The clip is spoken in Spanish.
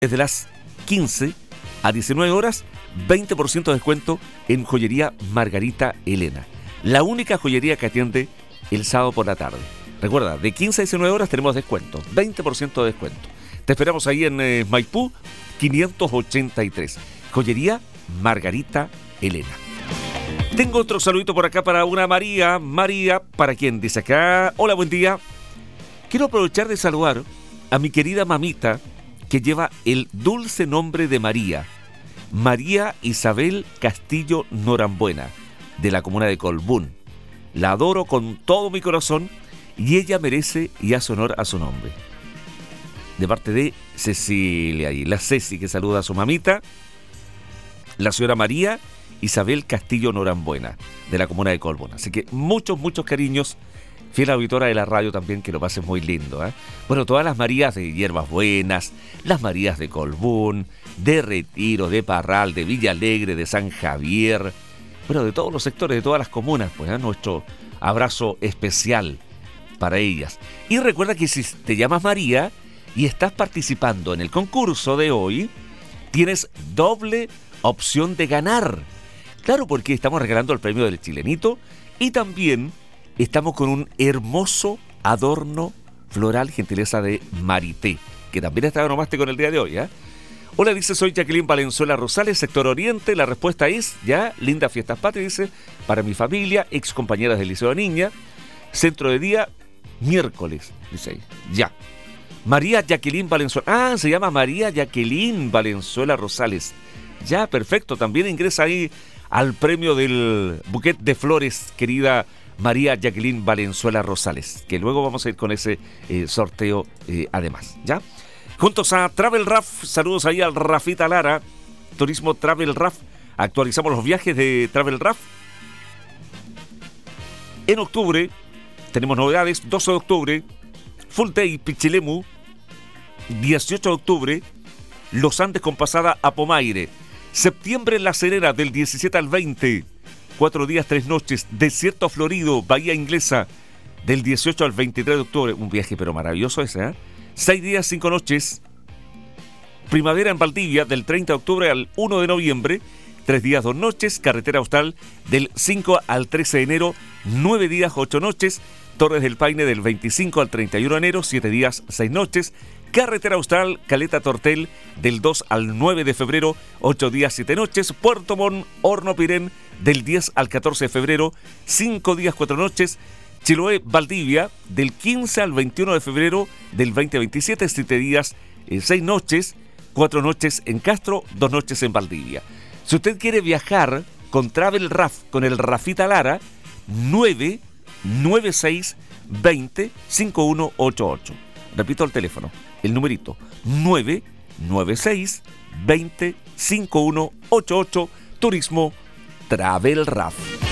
desde las 15 a 19 horas, 20% de descuento en Joyería Margarita Elena. La única joyería que atiende el sábado por la tarde. Recuerda, de 15 a 19 horas tenemos descuento, 20% de descuento. Te esperamos ahí en Maipú 583. Joyería Margarita Elena. Tengo otro saludito por acá para una María. María, ¿para quién? Dice acá, hola, buen día. Quiero aprovechar de saludar a mi querida mamita que lleva el dulce nombre de María. María Isabel Castillo Norambuena, de la comuna de Colbún. La adoro con todo mi corazón y ella merece y hace honor a su nombre. De parte de Cecilia y la Ceci, que saluda a su mamita, la señora María Isabel Castillo Norambuena, de la comuna de Colbún. Así que muchos cariños. Fiel auditora de la radio también, que lo pases muy lindo, ¿eh? Bueno, todas las Marías de Hierbas Buenas, las Marías de Colbún, de Retiro, de Parral, de Villa Alegre, de San Javier, bueno, de todos los sectores, de todas las comunas, pues, ¿eh? Nuestro abrazo especial para ellas. Y recuerda que si te llamas María y estás participando en el concurso de hoy, tienes doble opción de ganar. Claro, porque estamos regalando el premio del Chilenito y también estamos con un hermoso adorno floral, gentileza de Marité, que también está onomástico en el día de hoy, ¿eh? Hola, dice, soy Jacqueline Valenzuela Rosales, sector Oriente. La respuesta es, ya, linda fiestas patrias, dice, para mi familia, ex compañeras del Liceo de Niña. Centro de día, miércoles, dice ahí, ya. María Jacqueline Valenzuela, se llama María Jacqueline Valenzuela Rosales. Ya, perfecto, también ingresa ahí al premio del buquet de flores, querida María Jacqueline Valenzuela Rosales, que luego vamos a ir con ese sorteo además, ¿ya? Juntos a Travel Raf, saludos ahí al Rafita Lara, Turismo Travel Raf, actualizamos los viajes de Travel Raf. En octubre tenemos novedades, 12 de octubre, Full Day Pichilemu, 18 de octubre, Los Andes con pasada a Pomaire, septiembre La Serena del 17 al 20, 4 días, 3 noches, Desierto Florido, Bahía Inglesa, del 18 al 23 de octubre. Un viaje pero maravilloso ese, ¿eh? 6 días, 5 noches. Primavera en Valdivia, del 30 de octubre al 1 de noviembre. 3 días, 2 noches. Carretera Austral, del 5 al 13 de enero. 9 días, 8 noches. Torres del Paine, del 25 al 31 de enero. 7 días, 6 noches. Carretera Austral, Caleta Tortel, del 2 al 9 de febrero, 8 días, 7 noches. Puerto Montt, Horno Pirén, del 10 al 14 de febrero, 5 días, 4 noches. Chiloé, Valdivia, del 15 al 21 de febrero del 2027, 7 días, 6 noches, 4 noches en Castro, 2 noches en Valdivia. Si usted quiere viajar con Travel Raf, con el Rafita Lara, 996 20 5188. Repito el teléfono, el numerito, 996 20 5188, Turismo Travel Raf.